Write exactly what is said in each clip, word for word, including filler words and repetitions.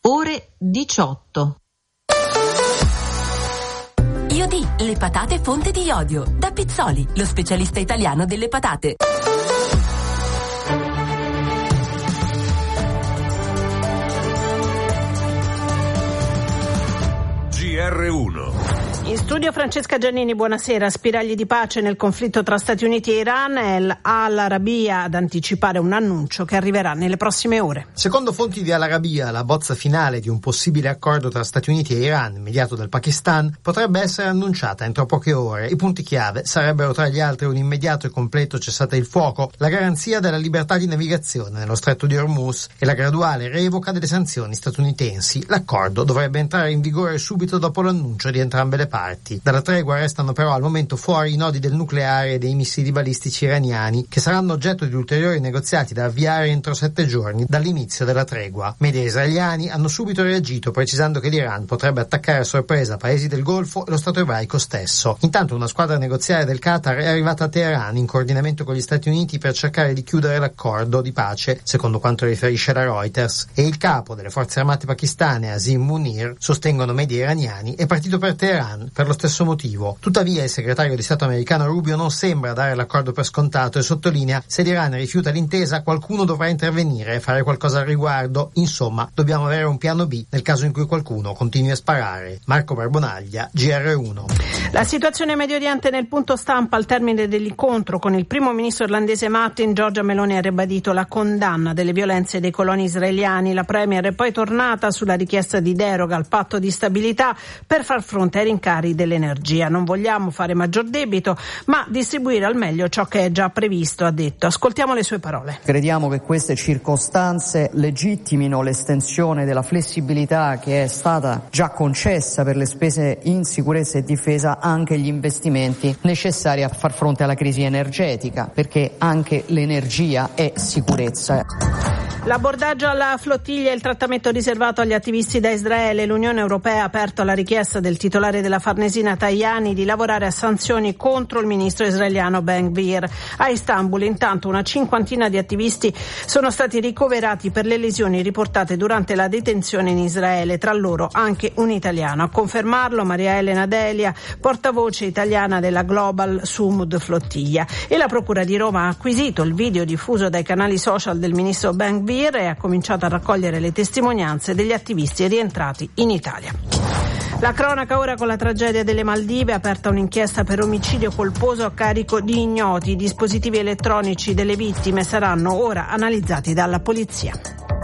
ore diciotto. I O D, le patate fonte di iodio. Da Pizzoli, lo specialista italiano delle patate. G R uno. In studio Francesca Giannini, buonasera. Spiragli di pace nel conflitto tra Stati Uniti e Iran e Al Arabiya ad anticipare un annuncio che arriverà nelle prossime ore. Secondo fonti di Al Arabiya, la bozza finale di un possibile accordo tra Stati Uniti e Iran, mediato dal Pakistan, potrebbe essere annunciata entro poche ore. I punti chiave sarebbero tra gli altri un immediato e completo cessate il fuoco, la garanzia della libertà di navigazione nello stretto di Hormuz e la graduale revoca delle sanzioni statunitensi. L'accordo dovrebbe entrare in vigore subito dopo l'annuncio di entrambe le parti. Dalla tregua restano però al momento fuori i nodi del nucleare e dei missili balistici iraniani, che saranno oggetto di ulteriori negoziati da avviare entro sette giorni dall'inizio della tregua. Media israeliani hanno subito reagito precisando che l'Iran potrebbe attaccare a sorpresa paesi del Golfo e lo Stato ebraico stesso. Intanto una squadra negoziale del Qatar è arrivata a Teheran in coordinamento con gli Stati Uniti per cercare di chiudere l'accordo di pace, secondo quanto riferisce la Reuters, e il capo delle forze armate pakistane Asim Munir, sostengono media iraniani, è partito per Teheran per lo stesso motivo. Tuttavia il segretario di Stato americano Rubio non sembra dare l'accordo per scontato e sottolinea: se l'Iran rifiuta l'intesa qualcuno dovrà intervenire e fare qualcosa al riguardo. Insomma, dobbiamo avere un piano B nel caso in cui qualcuno continui a sparare. Marco Barbonaglia, G R uno. La situazione in Medio Oriente nel punto stampa al termine dell'incontro con il primo ministro irlandese Martin. Giorgia Meloni ha ribadito la condanna delle violenze dei coloni israeliani. La premier è poi tornata sulla richiesta di deroga al patto di stabilità per far fronte ai rincari dell'energia. Non vogliamo fare maggior debito, ma distribuire al meglio ciò che è già previsto, ha detto. Ascoltiamo le sue parole. Crediamo che queste circostanze legittimino l'estensione della flessibilità che è stata già concessa per le spese in sicurezza e difesa anche gli investimenti necessari a far fronte alla crisi energetica, perché anche l'energia è sicurezza. L'abordaggio alla flottiglia e il trattamento riservato agli attivisti da Israele. L'Unione Europea ha aperto alla richiesta del titolare della Farnesina Tajani di lavorare a sanzioni contro il ministro israeliano Ben Gvir. A Istanbul intanto una cinquantina di attivisti sono stati ricoverati per le lesioni riportate durante la detenzione in Israele, tra loro anche un italiano. A confermarlo Maria Elena Delia, portavoce italiana della Global Sumud Flottiglia. E la Procura di Roma ha acquisito il video diffuso dai canali social del ministro Ben Gvir e ha cominciato a raccogliere le testimonianze degli attivisti rientrati in Italia. La cronaca ora con la tragedia delle Maldive, aperta un'inchiesta per omicidio colposo a carico di ignoti. I dispositivi elettronici delle vittime saranno ora analizzati dalla polizia.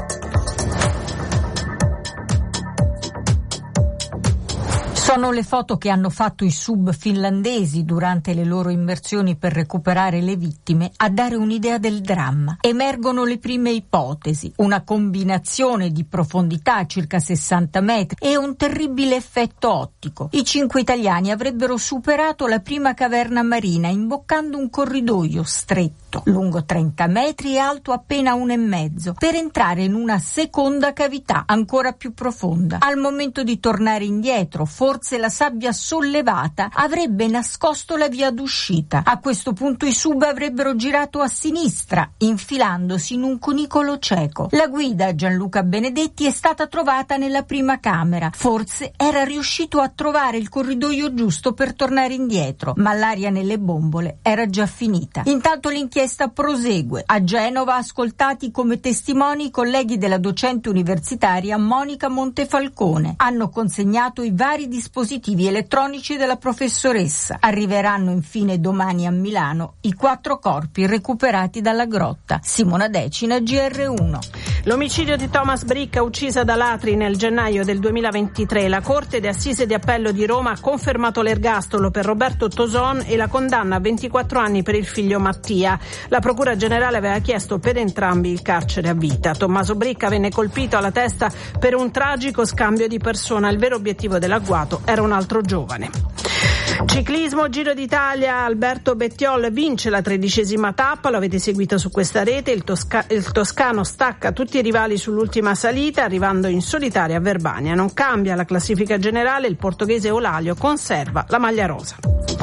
Sono le foto che hanno fatto i sub finlandesi durante le loro immersioni per recuperare le vittime a dare un'idea del dramma. Emergono le prime ipotesi: una combinazione di profondità circa sessanta metri e un terribile effetto ottico. I cinque italiani avrebbero superato la prima caverna marina imboccando un corridoio stretto, lungo trenta metri e alto appena uno e mezzo, per entrare in una seconda cavità ancora più profonda. Al momento di tornare indietro, forse la sabbia sollevata avrebbe nascosto la via d'uscita. A questo punto i sub avrebbero girato a sinistra, infilandosi in un cunicolo cieco. La guida, Gianluca Benedetti, è stata trovata nella prima camera. Forse era riuscito a trovare il corridoio giusto per tornare indietro, ma l'aria nelle bombole era già finita. Intanto l'inchiesta prosegue. A Genova, ascoltati come testimoni i colleghi della docente universitaria Monica Montefalcone. Hanno consegnato i vari dispositivi elettronici della professoressa. Arriveranno infine domani a Milano i quattro corpi recuperati dalla grotta. Simona Decina, G R uno. L'omicidio di Thomas Bricca, uccisa da ladri nel gennaio del duemilaventitré. La Corte d'Assise di Appello di Roma ha confermato l'ergastolo per Roberto Toson e la condanna a ventiquattro anni per il figlio Mattia. La Procura Generale aveva chiesto per entrambi il carcere a vita. Tommaso Bricca venne colpito alla testa per un tragico scambio di persona. Il vero obiettivo dell'agguato era un altro giovane. Ciclismo, Giro d'Italia, Alberto Bettiol vince la tredicesima tappa, lo avete seguito su questa rete. Il, Tosca- il toscano stacca tutti i rivali sull'ultima salita, arrivando in solitaria a Verbania. Non cambia la classifica generale, il portoghese Olalio conserva la maglia rosa.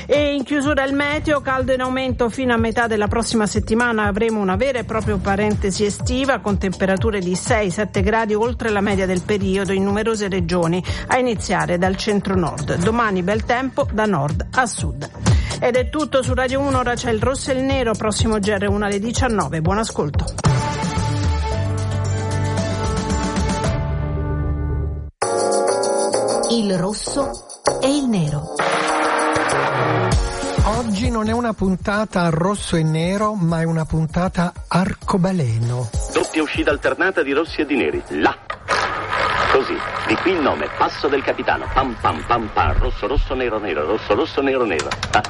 E in chiusura il meteo, caldo in aumento fino a metà della prossima settimana, avremo una vera e propria parentesi estiva con temperature di sei sette gradi oltre la media del periodo in numerose regioni, a iniziare dal centro-nord. Domani bel tempo da nord a sud. Ed è tutto su Radio uno, ora c'è il rosso e il nero, prossimo G R uno alle diciannove. Buon ascolto. Il rosso e il nero. Oggi non è una puntata rosso e nero, ma è una puntata arcobaleno. Doppia uscita alternata di rossi e di neri. Là. Così, di qui il nome, passo del capitano. Pam pam pam pam, rosso rosso nero nero, rosso rosso nero nero.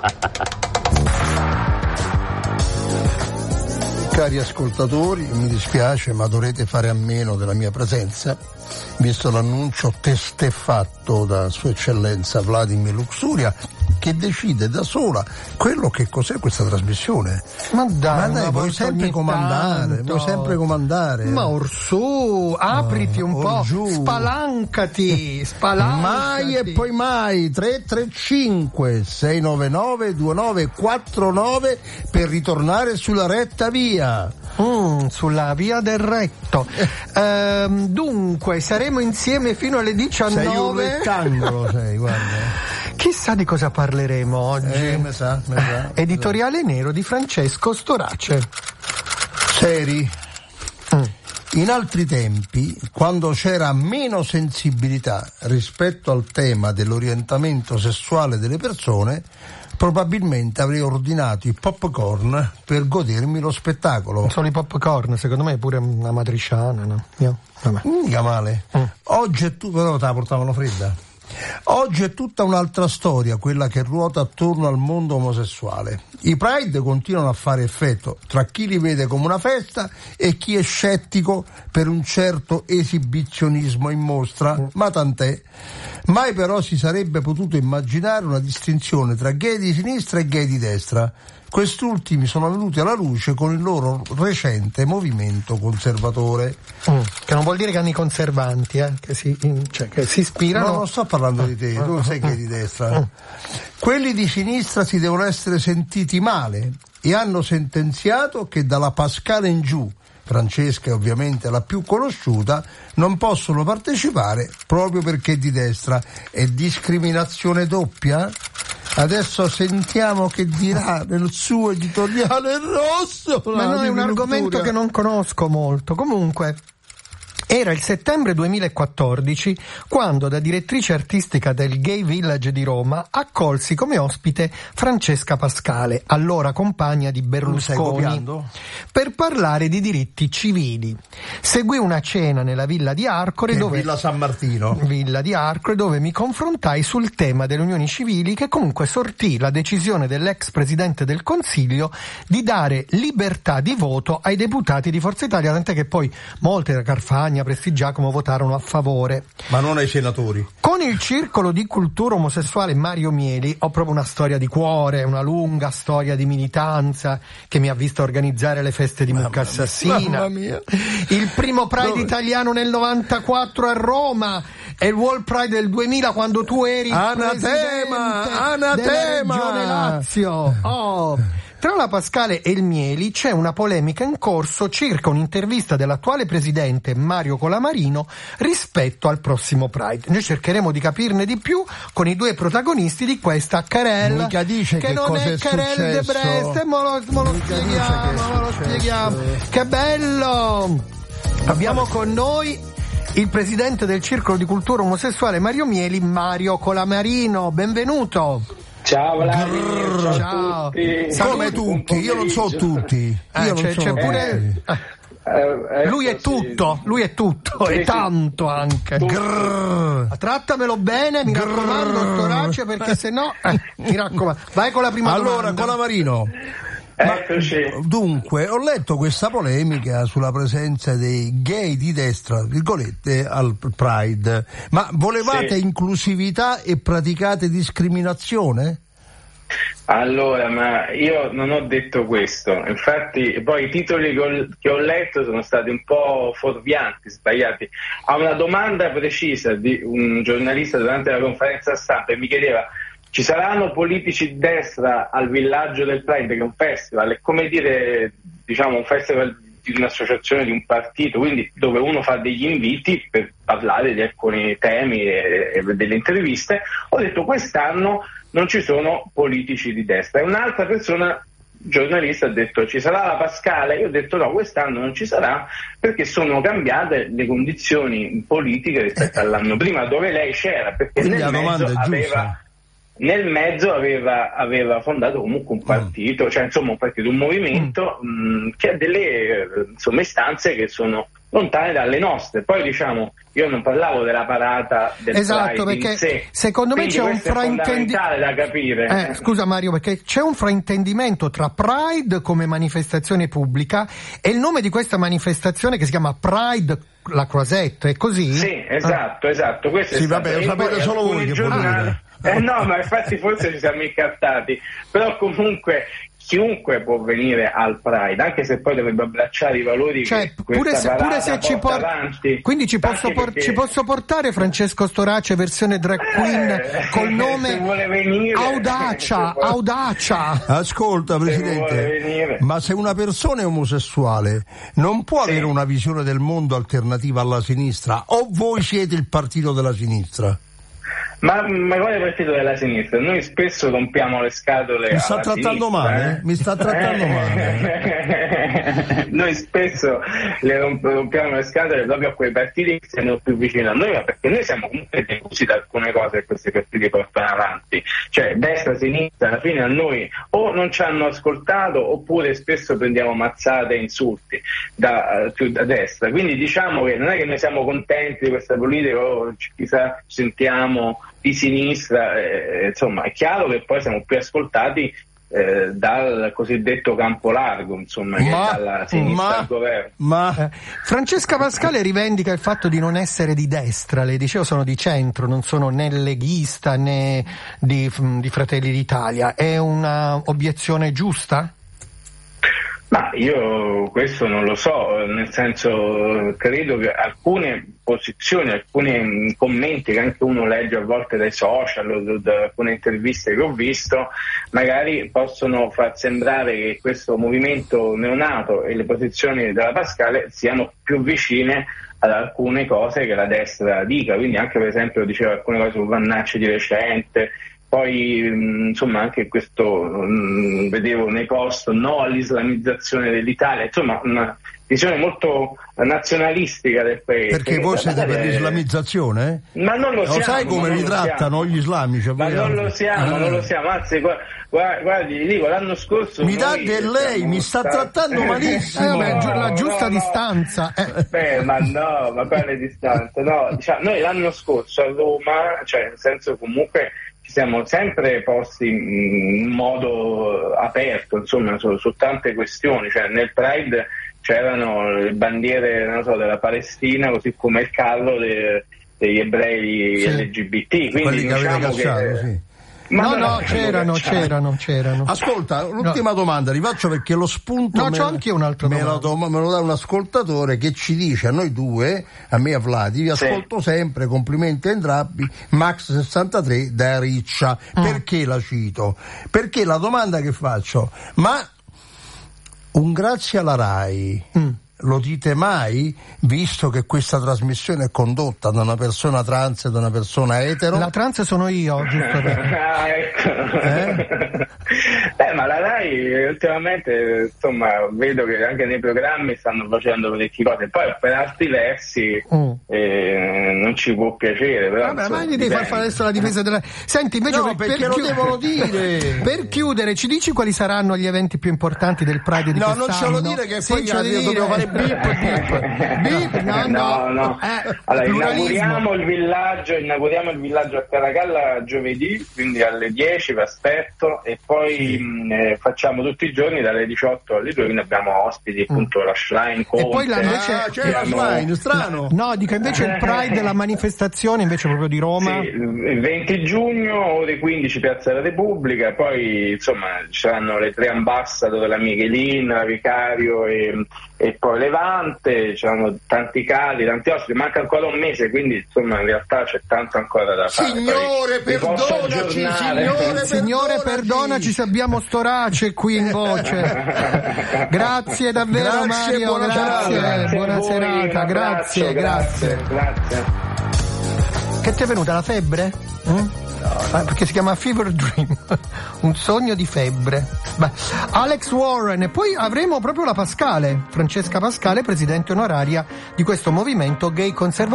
Cari ascoltatori, mi dispiace, ma dovrete fare a meno della mia presenza, visto l'annuncio testé fatto da Sua Eccellenza Vladimir Luxuria, che decide da sola quello che cos'è questa trasmissione. Ma dai, ma dai vuoi sempre comandare, tanto. vuoi sempre comandare. Ma orsù, apriti un oh, po', orgiù. spalancati, spalancati. Mai e poi mai, tre tre cinque sei nove nove due nove quattro nove per ritornare sulla retta via. Mm, sulla via del retto. ehm, dunque, saremo insieme fino alle diciannove. Sei un rettangolo, sei, guarda. Chissà di cosa parleremo oggi. Eh, me sa, me sa. Editoriale nero di Francesco Storace. Seri. Mm. In altri tempi, quando c'era meno sensibilità rispetto al tema dell'orientamento sessuale delle persone, probabilmente avrei ordinato i popcorn per godermi lo spettacolo. Solo i popcorn, secondo me è pure una matriciana, no? Io, vabbè. Mica male. Mm. Oggi è tu, però te la portavano fredda. Oggi è tutta un'altra storia quella che ruota attorno al mondo omosessuale. I Pride continuano a fare effetto tra chi li vede come una festa e chi è scettico per un certo esibizionismo in mostra, ma tant'è. Mai però si sarebbe potuto immaginare una distinzione tra gay di sinistra e gay di destra. Quest'ultimi sono venuti alla luce con il loro recente movimento conservatore. Mm, che non vuol dire che hanno i conservanti, eh, che, si, cioè, che si ispirano. No, non sto parlando di te, tu sei gay di destra. Quelli di sinistra si devono essere sentiti male e hanno sentenziato che dalla Pascale in giù, Francesca è ovviamente la più conosciuta, non possono partecipare proprio perché di destra. È discriminazione doppia? Adesso sentiamo che dirà nel suo editoriale rosso. Ma no, è un argomento che non conosco molto. Comunque, era il settembre duemilaquattordici quando, da direttrice artistica del Gay Village di Roma, accolsi come ospite Francesca Pascale, allora compagna di Berlusconi, per parlare di diritti civili. Seguì una cena nella villa di Arcore, dove, Villa San Martino. Villa di Arcore, dove mi confrontai sul tema delle unioni civili, che comunque sortì la decisione dell'ex presidente del Consiglio di dare libertà di voto ai deputati di Forza Italia, tant'è che poi molte da Carfagna, Prestigiacomo votarono a favore. Ma non ai senatori. Con il circolo di cultura omosessuale Mario Mieli ho proprio una storia di cuore, una lunga storia di militanza che mi ha visto organizzare le feste di Mucca Assassina. Mamma mia. Il primo Pride Dove? italiano nel novantaquattro a Roma e il World Pride del duemila quando tu eri Anatema, anatema. della Regione Lazio. Oh. Tra la Pascale e il Mieli c'è una polemica in corso circa un'intervista dell'attuale presidente Mario Colamarino rispetto al prossimo Pride. Noi cercheremo di capirne di più con i due protagonisti di questa querella. Mica dice che, che non cosa è è querella de Brest, e mo lo, mo lo spieghiamo, mo lo spieghiamo. Che bello! Abbiamo con noi il presidente del Circolo di Cultura Omosessuale Mario Mieli, Mario Colamarino. Benvenuto. Ciao Vladimir, ciao, ciao. A tutti. Come tutti? Io non so tutti. Eh, Io c'è, non so c'è pure... Eh, lui è tutto, lui è tutto, sì, e sì. tanto anche. Grrr. Trattamelo bene, mi raccomando, Storace, perché se no, eh, mi raccomando. Vai con la prima allora, domanda. Colamarino. Eccoci. Dunque, ho letto questa polemica sulla presenza dei gay di destra, virgolette, al Pride. Ma volevate Sì. inclusività e praticate discriminazione? Allora, ma io non ho detto questo, infatti poi i titoli che ho, che ho letto sono stati un po' fuorvianti, sbagliati. A una domanda precisa di un giornalista durante la conferenza stampa e mi chiedeva ci saranno politici di destra al villaggio del Pride, che è un festival, è come dire, diciamo, un festival di un'associazione, di un partito, quindi dove uno fa degli inviti per parlare di alcuni temi e, e delle interviste. Ho detto quest'anno non ci sono politici di destra, e un'altra persona, giornalista, ha detto ci sarà la Pascale. Io ho detto no, quest'anno non ci sarà perché sono cambiate le condizioni politiche rispetto all'anno prima, dove lei c'era, perché quindi nel la domanda mezzo è giusta. aveva Nel mezzo aveva, aveva fondato comunque un partito, mm. cioè insomma un partito, un movimento mm. mh, che ha delle insomma, istanze che sono lontane dalle nostre. Poi diciamo, io non parlavo della parata del esatto, Pride perché in sé. secondo me Quindi c'è un fraintendimento da capire. Eh, scusa Mario, perché c'è un fraintendimento tra Pride come manifestazione pubblica e il nome di questa manifestazione che si chiama Pride la Croisette, è così? Sì, esatto, ah. esatto. Questo sì, è vabbè, lo sapete solo voi che giornali... Eh no, ma infatti forse ci siamo incartati, però comunque chiunque può venire al Pride, anche se poi dovrebbe abbracciare i valori, cioè, che pure se, pure se ci porta avanti. Quindi ci posso, por- perché... ci posso portare Francesco Storace versione drag queen eh, col nome venire, Audacia, Audacia. Ascolta Presidente, ma se una persona è omosessuale non può sì. avere una visione del mondo alternativa alla sinistra, o voi siete il partito della sinistra? Ma, ma quale partito della sinistra? Noi spesso rompiamo le scatole. Mi sta trattando sinistra, male, eh? mi sta trattando male. Noi spesso le rompiamo le scatole proprio a quei partiti che siano più vicini a noi, ma perché noi siamo comunque delusi da alcune cose che questi partiti portano avanti. Cioè, destra, sinistra, alla fine a noi o non ci hanno ascoltato, oppure spesso prendiamo mazzate e insulti da, più da destra. Quindi diciamo che non è che noi siamo contenti di questa politica o chissà ci sentiamo di sinistra, eh, insomma è chiaro che poi siamo più ascoltati eh, dal cosiddetto campo largo, insomma, ma, che è dalla sinistra ma, al governo. Ma eh, Francesca Pascale rivendica il fatto di non essere di destra, le dicevo sono di centro, non sono né leghista né di, di Fratelli d'Italia, è una obiezione giusta? Ma io questo non lo so, nel senso credo che alcune posizioni, alcuni commenti che anche uno legge a volte dai social o da alcune interviste che ho visto, magari possono far sembrare che questo movimento neonato e le posizioni della Pascale siano più vicine ad alcune cose che la destra dica, quindi anche per esempio diceva alcune cose su Vannacci di recente. Poi insomma anche questo mh, vedevo nei post no all'islamizzazione dell'Italia, insomma una visione molto nazionalistica del paese. Perché voi siete per l'islamizzazione? Ma non lo, lo siamo. Sai come vi trattano gli islamici? Ma non lo siamo, ah. non lo siamo, anzi guardi, guardi, gli dico, l'anno scorso mi dà che lei mi sta stati... trattando malissimo. Eh, beh, la giusta no, distanza. No. Eh. Beh, ma no, ma quale distanza? No, diciamo, noi l'anno scorso a Roma, cioè nel senso comunque ci siamo sempre posti in modo aperto, insomma, su, su tante questioni, cioè nel Pride c'erano le bandiere, non so, della Palestina, così come il carro de, degli ebrei sì. L G B T, quindi diciamo cacciato, che... Sì. Ma no, no, c'erano, c'erano, c'erano. Ascolta, l'ultima no. domanda, rifaccio perché lo spunto no, me, c'ho anche un'altra me, domanda. Lo, me lo dà un ascoltatore che ci dice a noi due, a me e a Vladi, vi sì. ascolto sempre, complimenti a entrambi, Max sessantatré da Riccia. Mm. Perché la cito? Perché la domanda che faccio, ma un grazie alla RAI... Mm. Lo dite mai, visto che questa trasmissione è condotta da una persona trans e da una persona etero? La trans sono io, giusto per... ah, ecco. eh? eh, ma la RAI ultimamente, insomma, vedo che anche nei programmi stanno facendo parecchie cose, poi per altri versi mm. eh, non ci può piacere. Però, vabbè, insomma, ma gli devi far fare adesso la difesa della... Senti, invece no, per, perché per lo chiud... devono dire. Per chiudere, ci dici quali saranno gli eventi più importanti del Pride di no, quest'anno? No, non ce lo dire che sì, poi ce lo dobbiamo fare Beep, beep, beep, no, no, no. Eh, allora, inauguriamo il villaggio, inauguriamo il villaggio a Caracalla giovedì, quindi alle dieci vi aspetto, e poi sì. mh, eh, facciamo tutti i giorni dalle diciotto alle due, quindi abbiamo ospiti, appunto mm. la Schlein Conte. E poi la invece ah, c'è abbiamo... la Schlein, strano. No, dico invece il Pride, la manifestazione invece proprio di Roma. Sì, il venti giugno, ore quindici, Piazza della Repubblica, poi insomma ci saranno le tre ambassador, la Michelin, la Vicario e e poi Levante, c'erano tanti cali, tanti ospiti, manca ancora un mese, quindi insomma in realtà c'è tanto ancora da fare. Signore, poi, perdonaci, signore, signore, perdonaci se abbiamo storace qui in voce. Grazie davvero, grazie, Mario, buona grazie, serata. buona voi, serata, grazie, grazie, grazie, grazie. Che ti è venuta la febbre? Mm? Ah, perché si chiama Fever Dream, un sogno di febbre. Beh, Alex Warren, e poi avremo proprio la Pascale, Francesca Pascale, presidente onoraria di questo movimento gay conservatore